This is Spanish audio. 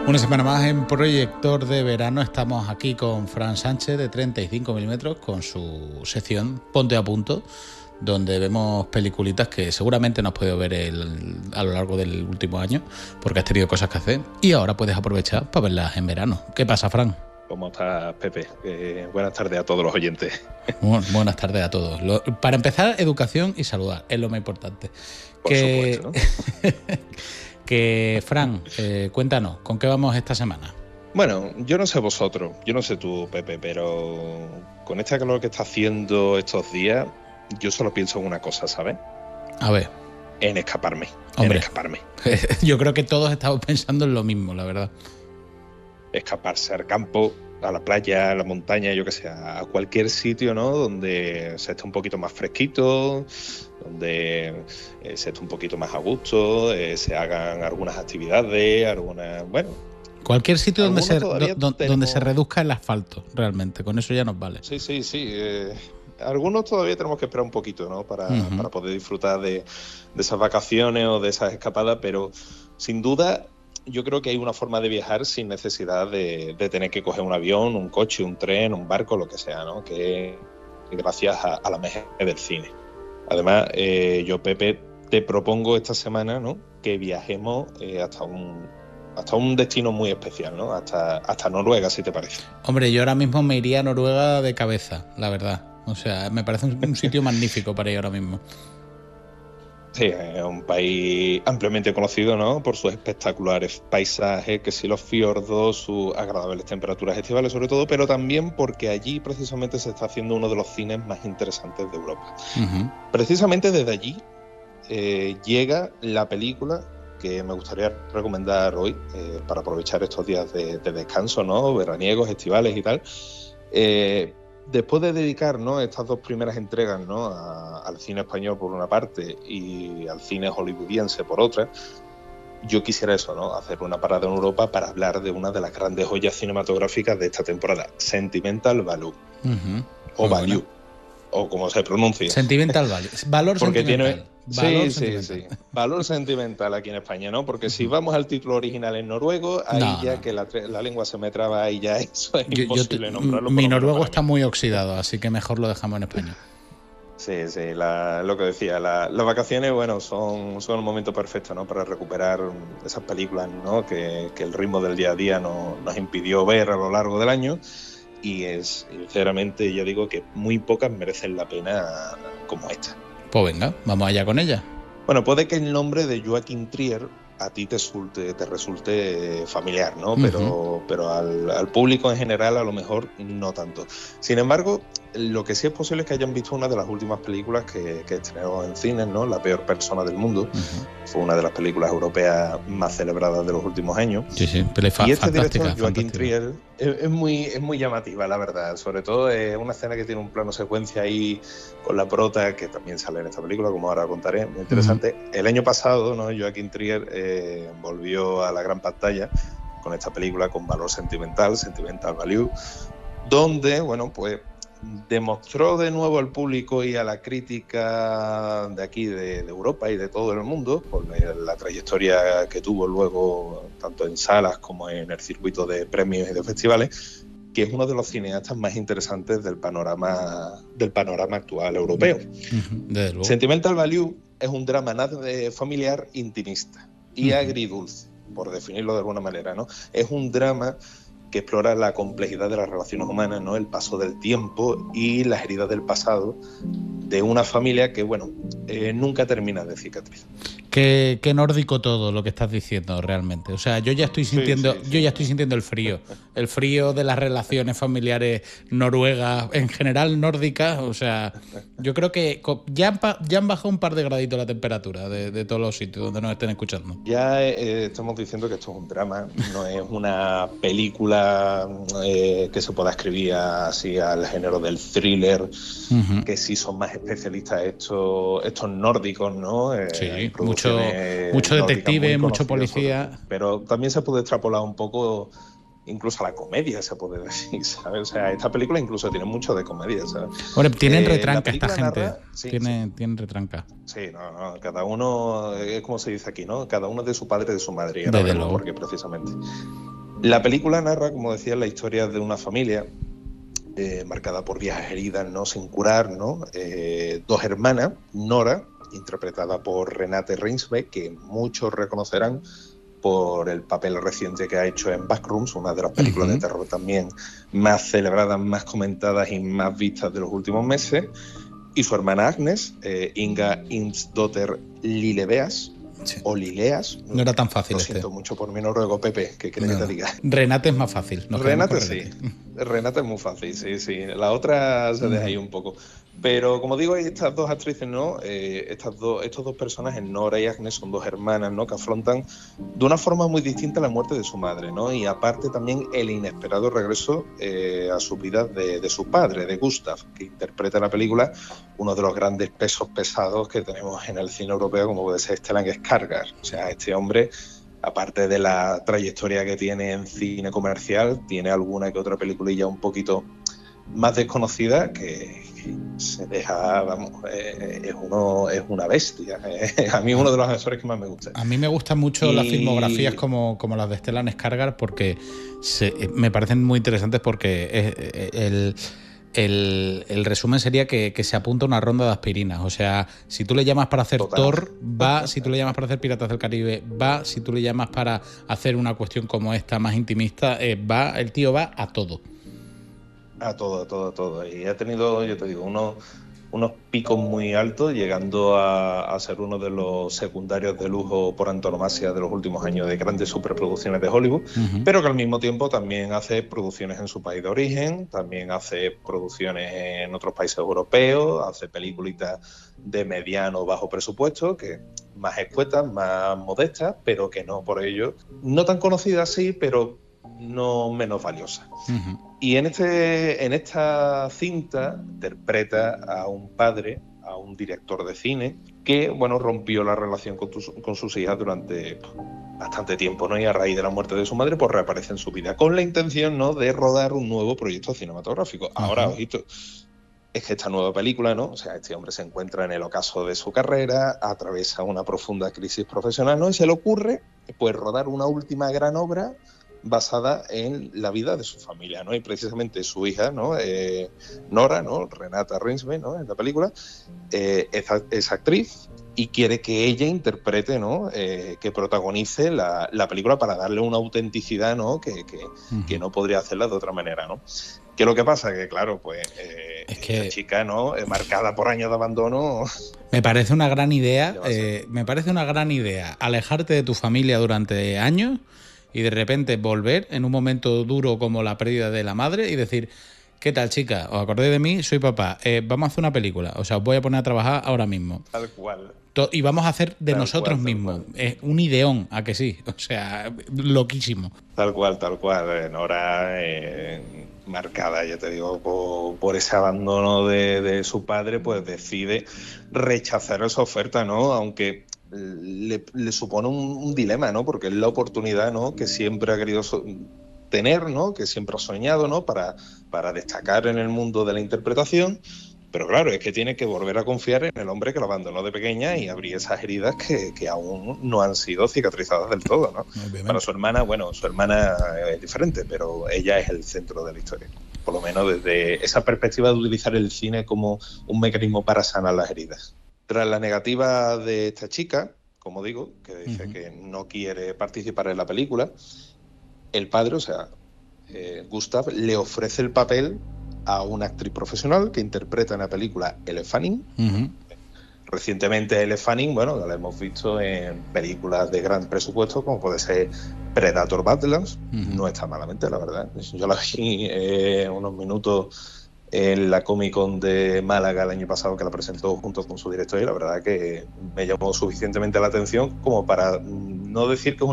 Una semana más en Proyector de Verano. Estamos aquí con Fran Sánchez de 35 milímetros con su sección Ponte a Punto, donde vemos peliculitas que seguramente no has podido ver a lo largo del último año porque has tenido cosas que hacer y ahora puedes aprovechar para verlas en verano. ¿Qué pasa, Fran? ¿Cómo estás, Pepe? Buenas tardes a todos los oyentes. Buenas tardes a todos. Para empezar, educación y saludar, es lo más importante. Por supuesto, ¿no? Que Fran, cuéntanos, ¿con qué vamos esta semana? Bueno, yo no sé vosotros, yo no sé tú, Pepe, pero con este calor que está haciendo estos días, yo solo pienso en una cosa, ¿sabes? A ver. En escaparme. Hombre, en escaparme. Yo creo que todos estamos pensando en lo mismo, la verdad. Escaparse al campo, a la playa, a la montaña, yo que sé, a cualquier sitio, ¿no? Donde se esté un poquito más fresquito, donde se esté un poquito más a gusto, se hagan algunas actividades, bueno. Cualquier sitio donde se reduzca el asfalto, realmente, con eso ya nos vale. Sí. Algunos todavía tenemos que esperar un poquito, ¿no? Para poder disfrutar de esas vacaciones o de esas escapadas, pero sin duda yo creo que hay una forma de viajar sin necesidad de tener que coger un avión, un coche, un tren, un barco, lo que sea, ¿no? Que gracias a la magia del cine. Además, yo, Pepe, te propongo esta semana, ¿no? Que viajemos hasta un destino muy especial, ¿no? Hasta Noruega, si te parece. Hombre, yo ahora mismo me iría a Noruega de cabeza, la verdad. O sea, me parece un sitio magnífico para ir ahora mismo. Sí, es un país ampliamente conocido, ¿no? Por sus espectaculares paisajes, que sí, los fiordos, sus agradables temperaturas estivales sobre todo, pero también porque allí precisamente se está haciendo uno de los cines más interesantes de Europa. Precisamente desde allí llega la película que me gustaría recomendar hoy para aprovechar estos días de descanso, ¿no? Veraniegos, estivales y tal. Después de dedicar, ¿no? Estas dos primeras entregas, ¿no? Al cine español por una parte y al cine hollywoodiense por otra, yo quisiera eso, ¿no? Hacer una parada en Europa para hablar de una de las grandes joyas cinematográficas de esta temporada, Sentimental Value, o Value, o como se pronuncia. Sentimental Value, valor porque sentimental. Sí. Valor sentimental aquí en España, ¿no? Porque si vamos al título original en noruego, ahí que la lengua se me traba, ahí ya eso es imposible nombrarlo. Mi noruego está muy oxidado, así que mejor lo dejamos en español. Sí, lo que decía, las vacaciones, bueno, son un momento perfecto, ¿no? Para recuperar esas películas, ¿no? Que el ritmo del día a día nos impidió ver a lo largo del año. Y sinceramente, yo digo que muy pocas merecen la pena como esta. Pues venga, vamos allá con ella. Bueno, puede que el nombre de Joachim Trier a ti te resulte familiar, ¿no? Pero al público en general a lo mejor no tanto. Sin embargo, lo que sí es posible es que hayan visto una de las últimas películas que estrenó en cines, ¿no? La peor persona del mundo. Fue una de las películas europeas más celebradas de los últimos años. Sí, y este director, Joachim Trier, es muy llamativa, la verdad. Sobre todo es una escena que tiene un plano secuencia ahí con la prota, que también sale en esta película, como ahora contaré, muy interesante. El año pasado, ¿no? Joachim Trier volvió a la gran pantalla con esta película con valor Sentimental Value, donde, bueno, pues demostró de nuevo al público y a la crítica de aquí, de Europa y de todo el mundo, por la trayectoria que tuvo luego, tanto en salas como en el circuito de premios y de festivales, que es uno de los cineastas más interesantes del panorama actual europeo. Sentimental Value es un drama familiar intimista y agridulce, por definirlo de alguna manera, ¿no? Es un drama que explora la complejidad de las relaciones humanas, ¿no? El paso del tiempo y las heridas del pasado de una familia que, bueno, nunca termina de cicatrizar. Qué nórdico todo lo que estás diciendo realmente. O sea, yo ya estoy sintiendo el frío de las relaciones familiares noruegas, en general nórdicas. O sea, yo creo que ya han bajado un par de graditos la temperatura de todos los sitios donde nos estén escuchando. Ya estamos diciendo que esto es un drama, no es una película que se pueda escribir así al género del thriller, que sí son más especialistas estos nórdicos, ¿no? Sí, mucho detective, mucho policía. Pero también se puede extrapolar un poco incluso a la comedia, se puede decir, ¿sabes? O sea, esta película incluso tiene mucho de comedia, ¿sabes? Bueno, tienen retranca esta gente. Tienen retranca. Sí, no, cada uno, es como se dice aquí, ¿no? Cada uno de su padre y de su madre. Desde luego. Porque precisamente. La película narra, como decía, la historia de una familia marcada por viejas heridas, ¿no?, sin curar, ¿no? Dos hermanas, Nora, interpretada por Renate Reinsve, que muchos reconocerán por el papel reciente que ha hecho en Backrooms, una de las películas de terror también más celebradas, más comentadas y más vistas de los últimos meses, y su hermana Agnes, Inga Insdotter Lilebeas, sí, o Lileas. No era tan fácil. Lo siento mucho por mi noruego, Pepe, que quiere que te diga. Renate es más fácil. Renate sí. Renate es muy fácil, sí. La otra se deja ahí un poco. Pero como digo, estas dos actrices, ¿no? Estos dos personajes, Nora y Agnes, son dos hermanas, ¿no?, que afrontan de una forma muy distinta la muerte de su madre, ¿no? Y aparte también el inesperado regreso a su vida de su padre, de Gustav, que interpreta en la película uno de los grandes pesos pesados que tenemos en el cine europeo, como puede ser Stellan Skarsgård. O sea, este hombre, aparte de la trayectoria que tiene en cine comercial, tiene alguna que otra peliculilla un poquito más desconocida que se deja, vamos, es una bestia. A mí es uno de los actores que más me gusta. A mí me gustan mucho las filmografías como las de Stellan Skarsgård, porque me parecen muy interesantes, porque el resumen sería que se apunta a una ronda de aspirinas. O sea, si tú le llamas para hacer Thor, va. Si tú le llamas para hacer Piratas del Caribe, va. Si tú le llamas para hacer una cuestión como esta, más intimista, va. El tío va a todo. A todo. Y ha tenido, yo te digo, unos picos muy altos, llegando a ser uno de los secundarios de lujo por antonomasia de los últimos años de grandes superproducciones de Hollywood, pero que al mismo tiempo también hace producciones en su país de origen, también hace producciones en otros países europeos, hace peliculitas de mediano o bajo presupuesto, que más escuetas, más modestas, pero que no por ello, no tan conocidas, sí, pero no menos valiosa. Y en esta cinta interpreta a un padre, a un director de cine, que, bueno, rompió la relación con sus hijas durante bastante tiempo, ¿no? Y a raíz de la muerte de su madre, pues reaparece en su vida, con la intención, ¿no?, de rodar un nuevo proyecto cinematográfico. Ahora, ojito, es que esta nueva película, ¿no? O sea, este hombre se encuentra en el ocaso de su carrera, atraviesa una profunda crisis profesional, ¿no? Y se le ocurre, pues, rodar una última gran obra basada en la vida de su familia, ¿no? Y precisamente su hija, ¿no?, Nora, ¿no?, Renate Reinsve, ¿no?, en la película, es actriz y quiere que ella interprete, ¿no?, que protagonice la película para darle una autenticidad, ¿no?, que no podría hacerla de otra manera, ¿no? ¿Qué es lo que pasa? Que claro, pues es que esta chica, ¿no?, marcada por años de abandono. Me parece una gran idea. Alejarte de tu familia durante años y de repente volver en un momento duro como la pérdida de la madre y decir: ¿qué tal, chica? ¿Os acordáis de mí? Soy papá. Vamos a hacer una película. O sea, os voy a poner a trabajar ahora mismo. Tal cual. Y vamos a hacer de nosotros mismos. Es un ideón, ¿a que sí? O sea, loquísimo. Tal cual. Nora, marcada, ya te digo, por ese abandono de su padre, pues decide rechazar esa oferta, ¿no? Aunque le supone un dilema, ¿no? Porque es la oportunidad, ¿no?, que siempre ha querido tener, ¿no?, que siempre ha soñado, ¿no?, para destacar en el mundo de la interpretación. Pero claro, es que tiene que volver a confiar en el hombre que lo abandonó de pequeña y abrir esas heridas que aún no han sido cicatrizadas del todo, ¿no? Para su hermana, bueno, su hermana es diferente, pero ella es el centro de la historia. Por lo menos desde esa perspectiva de utilizar el cine como un mecanismo para sanar las heridas. Tras la negativa de esta chica, como digo, que dice que no quiere participar en la película, el padre, o sea, Gustav, le ofrece el papel a una actriz profesional que interpreta en la película Elle Fanning. Recientemente Elle Fanning, bueno, la hemos visto en películas de gran presupuesto, como puede ser Predator Badlands. No está malamente, la verdad. Yo la vi unos minutos en la Comic Con de Málaga el año pasado, que la presentó junto con su director, y la verdad que me llamó suficientemente la atención como para no decir que es